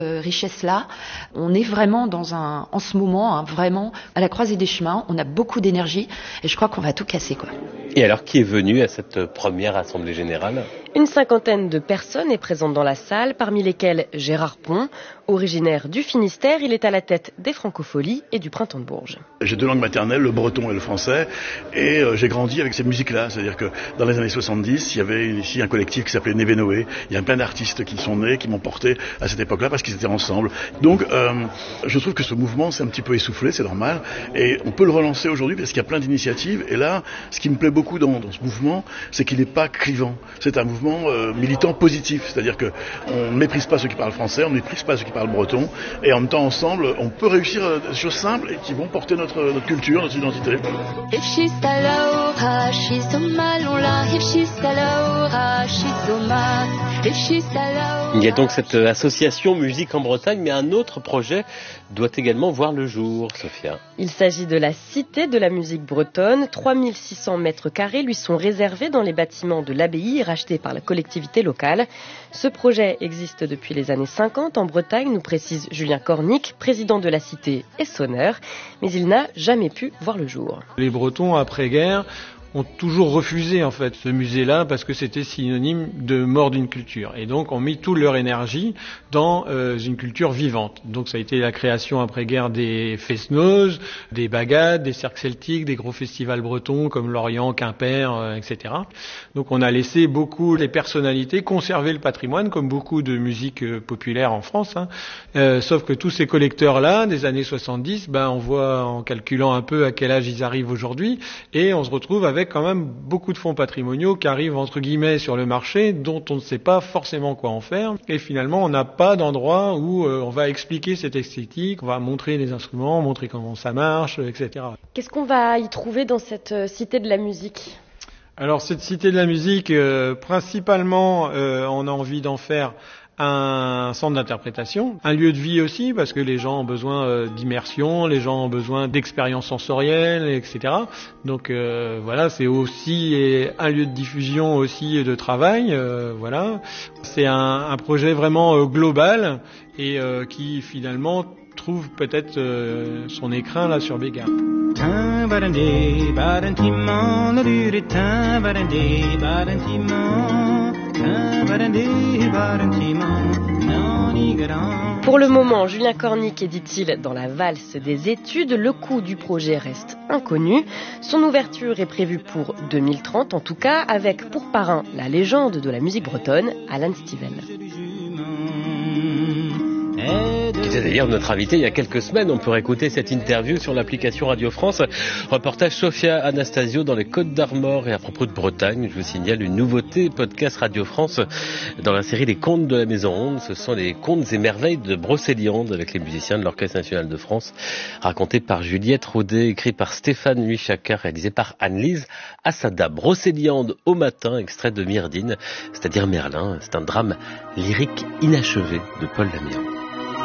richesse-là. On est vraiment en ce moment, vraiment à la croisée des chemins. On a beaucoup d'énergie et je crois qu'on va tout casser, quoi. Et alors, qui est venu à cette première assemblée générale ? Une cinquantaine de personnes est présente dans la salle, parmi lesquelles Gérard Pont. Originaire du Finistère, il est à la tête des Francopholies et du Printemps de Bourges. J'ai 2 langues maternelles, le breton et le français, et j'ai grandi avec cette musique-là. C'est-à-dire que dans les années 70, il y avait ici un collectif qui s'appelait Neve Noé. Il y a plein d'artistes qui sont nés, qui m'ont porté à cette époque-là parce qu'ils étaient ensemble. Donc, je trouve que ce mouvement s'est un petit peu essoufflé, c'est normal, et on peut le relancer aujourd'hui parce qu'il y a plein d'initiatives. Et là, ce qui me plaît beaucoup dans ce mouvement, c'est qu'il n'est pas clivant. C'est un mouvement militant positif, c'est-à-dire que on ne méprise pas ceux qui parlent français, on ne méprise pas ceux qui parlent breton, et en même temps ensemble, on peut réussir des choses simples et qui vont porter notre culture, notre identité. Il y a donc cette association Musique en Bretagne, mais un autre projet doit également voir le jour, Sophia. Il s'agit de la Cité de la musique bretonne. 3600 mètres carrés lui sont réservés dans les bâtiments de l'abbaye, rachetés par la collectivité locale. Ce projet existe depuis les années 50 en Bretagne, nous précise Julien Cornic, président de la Cité et sonneur, mais il n'a jamais pu voir le jour. Les Bretons, après-guerre, ont toujours refusé en fait ce musée-là parce que c'était synonyme de mort d'une culture. Et donc ont mis toute leur énergie dans une culture vivante. Donc ça a été la création après-guerre des fest-noz, des bagades, des cercles celtiques, des gros festivals bretons comme Lorient, Quimper, etc. Donc on a laissé beaucoup les personnalités conserver le patrimoine comme beaucoup de musique populaire en France. Sauf que tous ces collecteurs-là, des années 70, on voit en calculant un peu à quel âge ils arrivent aujourd'hui et on se retrouve avec quand même beaucoup de fonds patrimoniaux qui arrivent entre guillemets sur le marché dont on ne sait pas forcément quoi en faire et finalement on n'a pas d'endroit où on va expliquer cette esthétique, on va montrer les instruments, montrer comment ça marche, etc. Qu'est-ce qu'on va y trouver dans cette cité de la musique ? Alors cette cité de la musique, principalement on a envie d'en faire un centre d'interprétation, un lieu de vie aussi, parce que les gens ont besoin d'immersion, les gens ont besoin d'expériences sensorielles, etc. Donc voilà, c'est aussi un lieu de diffusion aussi de travail. Voilà, c'est un projet vraiment global et qui finalement trouve peut-être son écrin là sur Bégard. Pour le moment, Julien Cornic est, dit-il, dans la valse des études. Le coût du projet reste inconnu. Son ouverture est prévue pour 2030, en tout cas, avec pour parrain la légende de la musique bretonne, Alan Stivell. C'était d'ailleurs notre invité il y a quelques semaines. On peut réécouter cette interview sur l'application Radio France. Reportage Sophia Anastasio dans les Côtes d'Armor. Et à propos de Bretagne, je vous signale une nouveauté podcast Radio France dans la série des contes de la Maison Ronde. Ce sont les contes et merveilles de Brocéliande avec les musiciens de l'Orchestre National de France, racontés par Juliette Rodet, écrit par Stéphane Huichaka, réalisé par Anne-Lise Assada. Brocéliande au matin, extrait de Myrdine, c'est-à-dire Merlin. C'est un drame lyrique inachevé de Paul Lamian.